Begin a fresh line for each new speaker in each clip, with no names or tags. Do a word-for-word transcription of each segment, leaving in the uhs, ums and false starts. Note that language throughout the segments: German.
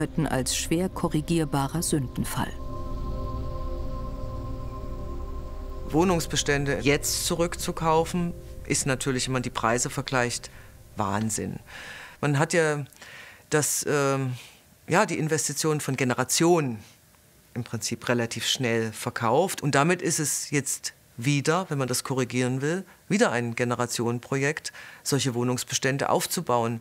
als schwer korrigierbarer Sündenfall.
Wohnungsbestände jetzt zurückzukaufen, ist natürlich, wenn man die Preise vergleicht, Wahnsinn. Man hat ja, das, äh, ja die Investitionen von Generationen im Prinzip relativ schnell verkauft. Und damit ist es jetzt wieder, wenn man das korrigieren will, wieder ein Generationenprojekt, solche Wohnungsbestände aufzubauen.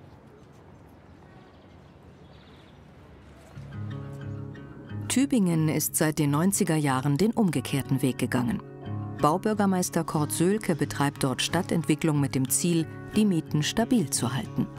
Tübingen ist seit den neunziger Jahren den umgekehrten Weg gegangen. Baubürgermeister Kurt Söhlke betreibt dort Stadtentwicklung mit dem Ziel, die Mieten stabil zu halten.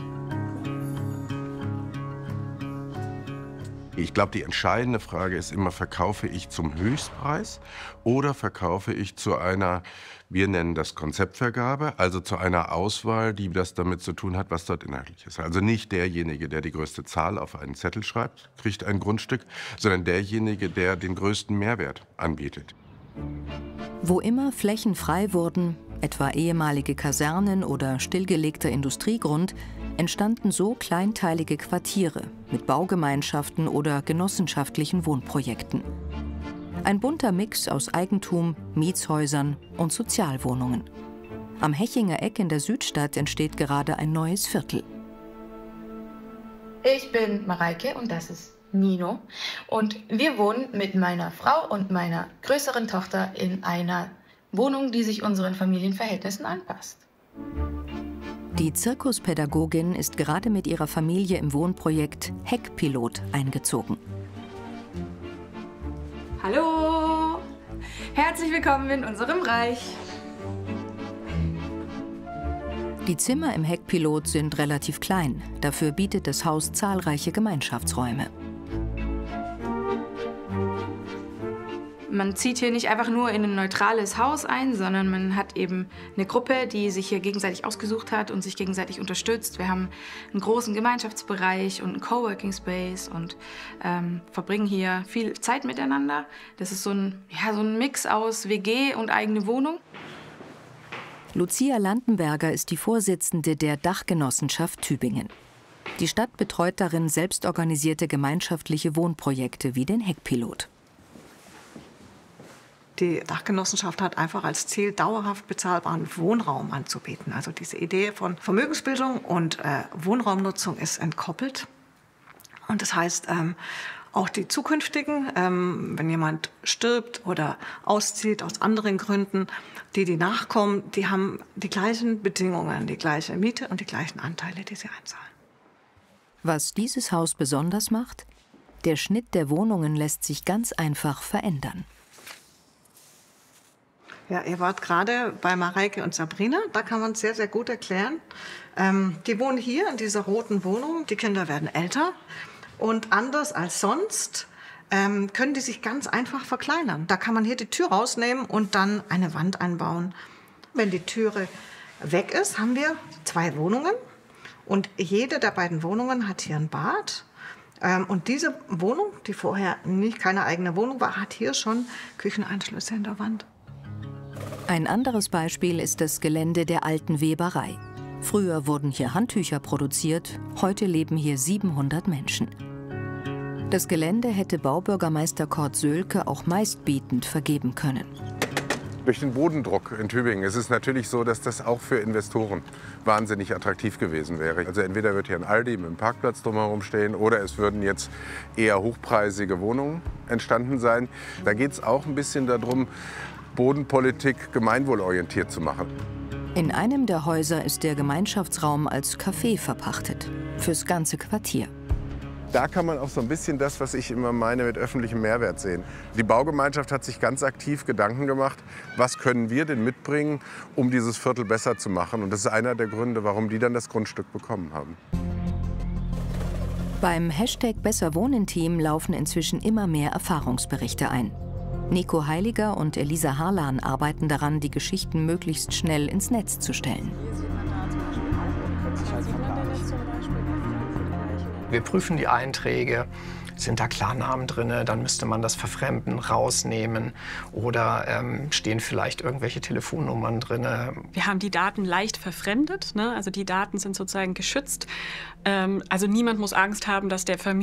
Ich glaube, die entscheidende Frage ist immer, verkaufe ich zum Höchstpreis oder verkaufe ich zu einer, wir nennen das Konzeptvergabe, also zu einer Auswahl, die das damit zu tun hat, was dort inhaltlich ist. Also nicht derjenige, der die größte Zahl auf einen Zettel schreibt, kriegt ein Grundstück, sondern derjenige, der den größten Mehrwert anbietet.
Wo immer Flächen frei wurden, etwa ehemalige Kasernen oder stillgelegter Industriegrund, entstanden so kleinteilige Quartiere mit Baugemeinschaften oder genossenschaftlichen Wohnprojekten. Ein bunter Mix aus Eigentum, Mietshäusern und Sozialwohnungen. Am Hechinger Eck in der Südstadt entsteht gerade ein neues Viertel.
Ich bin Mareike und das ist Nino. Und wir wohnen mit meiner Frau und meiner größeren Tochter in einer Wohnung, die sich unseren Familienverhältnissen anpasst.
Die Zirkuspädagogin ist gerade mit ihrer Familie im Wohnprojekt Heckpilot eingezogen.
Hallo! Herzlich willkommen in unserem Reich.
Die Zimmer im Heckpilot sind relativ klein. Dafür bietet das Haus zahlreiche Gemeinschaftsräume.
Man zieht hier nicht einfach nur in ein neutrales Haus ein, sondern man hat eben eine Gruppe, die sich hier gegenseitig ausgesucht hat und sich gegenseitig unterstützt. Wir haben einen großen Gemeinschaftsbereich und einen Coworking Space und ähm, verbringen hier viel Zeit miteinander. Das ist so ein, ja, so ein Mix aus W G und eigene Wohnung.
Lucia Landenberger ist die Vorsitzende der Dachgenossenschaft Tübingen. Die Stadt betreut darin selbstorganisierte gemeinschaftliche Wohnprojekte wie den Heckpilot.
Die Dachgenossenschaft hat einfach als Ziel, dauerhaft bezahlbaren Wohnraum anzubieten. Also diese Idee von Vermögensbildung und äh, Wohnraumnutzung ist entkoppelt. Und das heißt, ähm, auch die zukünftigen, ähm, wenn jemand stirbt oder auszieht aus anderen Gründen, die, die nachkommen, die haben die gleichen Bedingungen, die gleiche Miete und die gleichen Anteile, die sie einzahlen.
Was dieses Haus besonders macht? Der Schnitt der Wohnungen lässt sich ganz einfach verändern.
Ja, ihr wart gerade bei Mareike und Sabrina, da kann man es sehr, sehr gut erklären. Ähm, die wohnen hier in dieser roten Wohnung, die Kinder werden älter und anders als sonst ähm, können die sich ganz einfach verkleinern. Da kann man hier die Tür rausnehmen und dann eine Wand einbauen. Wenn die Türe weg ist, haben wir zwei Wohnungen und jede der beiden Wohnungen hat hier ein Bad. Ähm, und diese Wohnung, die vorher nicht keine eigene Wohnung war, hat hier schon Küchenanschlüsse in der Wand.
Ein anderes Beispiel ist das Gelände der alten Weberei. Früher wurden hier Handtücher produziert, heute leben hier siebenhundert Menschen. Das Gelände hätte Baubürgermeister Kurt Söhlke auch meistbietend vergeben können.
Durch den Bodendruck in Tübingen ist es natürlich so, dass das auch für Investoren wahnsinnig attraktiv gewesen wäre. Also entweder wird hier ein Aldi mit einem Parkplatz drumherum stehen oder es würden jetzt eher hochpreisige Wohnungen entstanden sein. Da geht es auch ein bisschen darum, Bodenpolitik gemeinwohlorientiert zu machen.
In einem der Häuser ist der Gemeinschaftsraum als Café verpachtet, fürs ganze Quartier.
Da kann man auch so ein bisschen das, was ich immer meine, mit öffentlichem Mehrwert sehen. Die Baugemeinschaft hat sich ganz aktiv Gedanken gemacht, was können wir denn mitbringen, um dieses Viertel besser zu machen. Und das ist einer der Gründe, warum die dann das Grundstück bekommen haben.
Beim Hashtag Besserwohnen-Team laufen inzwischen immer mehr Erfahrungsberichte ein. Nico Heiliger und Elisa Harlan arbeiten daran, die Geschichten möglichst schnell ins Netz zu stellen.
Wir prüfen die Einträge. Sind da Klarnamen drin, dann müsste man das Verfremden rausnehmen oder ähm, stehen vielleicht irgendwelche Telefonnummern drin.
Wir haben die Daten leicht verfremdet, ne? Also die Daten sind sozusagen geschützt. Ähm, also niemand muss Angst haben, dass der Vermieter